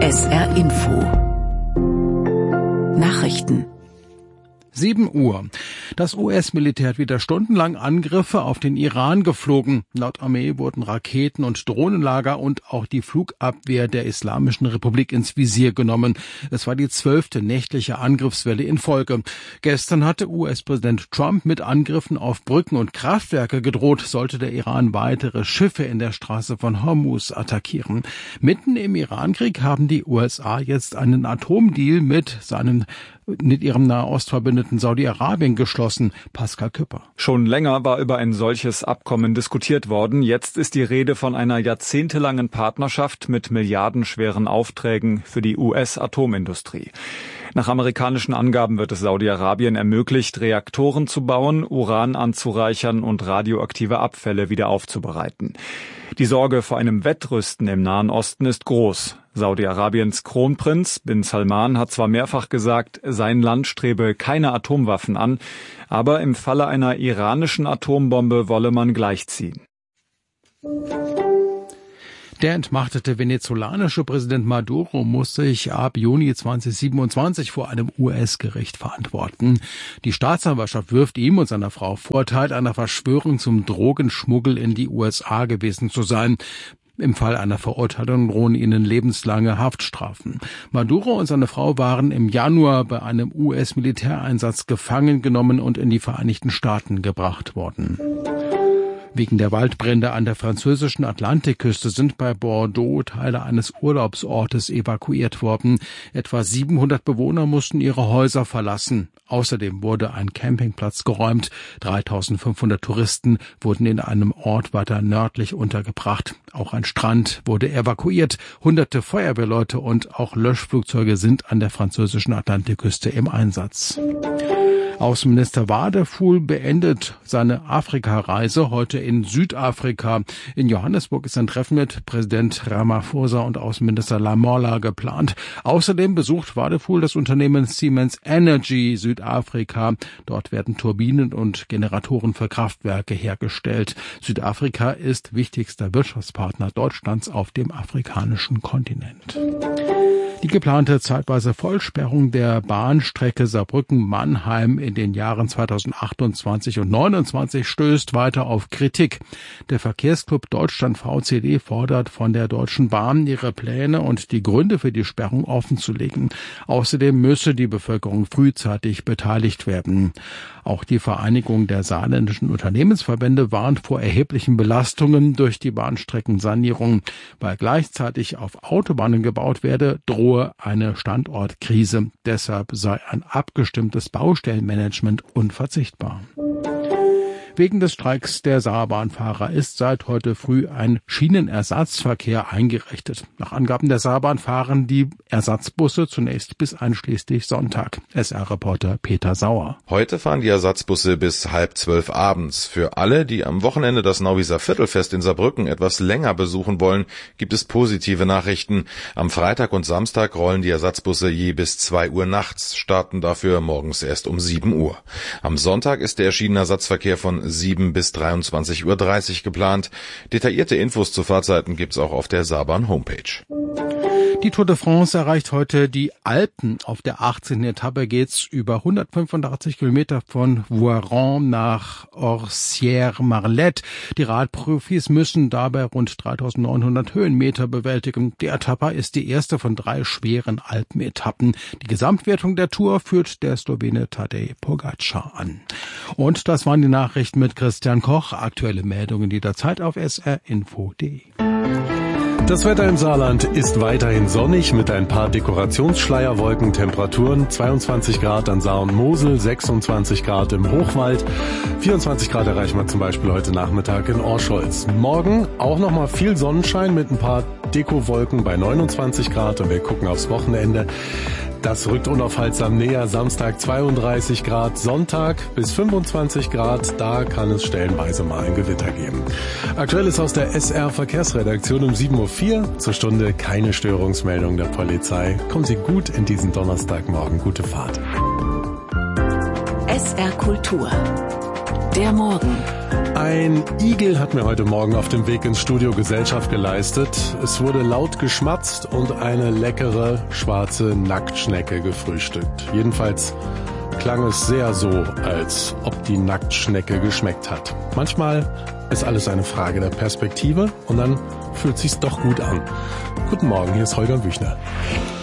SR Info Nachrichten 7 Uhr. Das US-Militär hat wieder stundenlang Angriffe auf den Iran geflogen. Laut Armee wurden Raketen- und Drohnenlager und auch die Flugabwehr der Islamischen Republik ins Visier genommen. Es war die 12. nächtliche Angriffswelle in Folge. Gestern hatte US-Präsident Trump mit Angriffen auf Brücken und Kraftwerke gedroht, sollte der Iran weitere Schiffe in der Straße von Hormuz attackieren. Mitten im Irankrieg haben die USA jetzt einen Atomdeal mit ihrem Nahostverbündeten Saudi-Arabien geschlossen. Pascal Küpper. Schon länger war über ein solches Abkommen diskutiert worden. Jetzt ist die Rede von einer jahrzehntelangen Partnerschaft mit milliardenschweren Aufträgen für die US-Atomindustrie. Nach amerikanischen Angaben wird es Saudi-Arabien ermöglicht, Reaktoren zu bauen, Uran anzureichern und radioaktive Abfälle wieder aufzubereiten. Die Sorge vor einem Wettrüsten im Nahen Osten ist groß. Saudi-Arabiens Kronprinz bin Salman hat zwar mehrfach gesagt, sein Land strebe keine Atomwaffen an, aber im Falle einer iranischen Atombombe wolle man gleichziehen. Der entmachtete venezolanische Präsident Maduro muss sich ab Juni 2027 vor einem US-Gericht verantworten. Die Staatsanwaltschaft wirft ihm und seiner Frau vor, Teil einer Verschwörung zum Drogenschmuggel in die USA gewesen zu sein. Im Fall einer Verurteilung drohen ihnen lebenslange Haftstrafen. Maduro und seine Frau waren im Januar bei einem US-Militäreinsatz gefangen genommen und in die Vereinigten Staaten gebracht worden. Wegen der Waldbrände an der französischen Atlantikküste sind bei Bordeaux Teile eines Urlaubsortes evakuiert worden. Etwa 700 Bewohner mussten ihre Häuser verlassen. Außerdem wurde ein Campingplatz geräumt. 3.500 Touristen wurden in einem Ort weiter nördlich untergebracht. Auch ein Strand wurde evakuiert. Hunderte Feuerwehrleute und auch Löschflugzeuge sind an der französischen Atlantikküste im Einsatz. Außenminister Wadefuhl beendet seine Afrika-Reise heute in Südafrika. In Johannesburg ist ein Treffen mit Präsident Ramaphosa und Außenminister Lamola geplant. Außerdem besucht Wadefuhl das Unternehmen Siemens Energy Südafrika. Dort werden Turbinen und Generatoren für Kraftwerke hergestellt. Südafrika ist wichtigster Wirtschaftspartner Deutschlands auf dem afrikanischen Kontinent. Die geplante zeitweise Vollsperrung der Bahnstrecke Saarbrücken-Mannheim in den Jahren 2028 und 2029 stößt weiter auf Kritik. Der Verkehrsclub Deutschland VCD fordert von der Deutschen Bahn, ihre Pläne und die Gründe für die Sperrung offenzulegen. Außerdem müsse die Bevölkerung frühzeitig beteiligt werden. Auch die Vereinigung der saarländischen Unternehmensverbände warnt vor erheblichen Belastungen durch die Bahnstreckensanierung. Weil gleichzeitig auf Autobahnen gebaut werde, drohe eine Standortkrise. Deshalb sei ein abgestimmtes Baustellenmanagement unverzichtbar. Wegen des Streiks der Saarbahnfahrer ist seit heute früh ein Schienenersatzverkehr eingerichtet. Nach Angaben der Saarbahn fahren die Ersatzbusse zunächst bis einschließlich Sonntag. SR-Reporter Peter Sauer. Heute fahren die Ersatzbusse bis 11:30 abends. Für alle, die am Wochenende das Nauwieser Viertelfest in Saarbrücken etwas länger besuchen wollen, gibt es positive Nachrichten. Am Freitag und Samstag rollen die Ersatzbusse je bis 2 Uhr nachts, starten dafür morgens erst um 7 Uhr. Am Sonntag ist der Schienenersatzverkehr von 7 bis 23:30 Uhr geplant. Detaillierte Infos zu Fahrzeiten gibt's auch auf der Saarbahn Homepage. Die Tour de France erreicht heute die Alpen. Auf der 18. Etappe geht's über 185 Kilometer von Voiron nach Orsières-Marlet. Die Radprofis müssen dabei rund 3.900 Höhenmeter bewältigen. Die Etappe ist die erste von 3 schweren Alpenetappen. Die Gesamtwertung der Tour führt der Slowene Tadej Pogačar an. Und das waren die Nachrichten mit Christian Koch. Aktuelle Meldungen jederzeit auf srinfo.de. Das Wetter im Saarland ist weiterhin sonnig mit ein paar Dekorationsschleierwolken, Temperaturen 22 Grad an Saar und Mosel, 26 Grad im Hochwald, 24 Grad erreichen wir zum Beispiel heute Nachmittag in Orscholz. Morgen auch nochmal viel Sonnenschein mit ein paar Dekowolken bei 29 Grad und wir gucken aufs Wochenende. Das rückt unaufhaltsam näher. Samstag 32 Grad, Sonntag bis 25 Grad. Da kann es stellenweise mal ein Gewitter geben. Aktuell ist aus der SR Verkehrsredaktion um 7:04 Uhr zur Stunde keine Störungsmeldung der Polizei. Kommen Sie gut in diesen Donnerstagmorgen. Gute Fahrt. SR Kultur. Der Morgen. Ein Igel hat mir heute Morgen auf dem Weg ins Studio Gesellschaft geleistet. Es wurde laut geschmatzt und eine leckere schwarze Nacktschnecke gefrühstückt. Jedenfalls klang es sehr so, als ob die Nacktschnecke geschmeckt hat. Manchmal ist alles eine Frage der Perspektive und dann fühlt sich's doch gut an. Guten Morgen, hier ist Holger Büchner.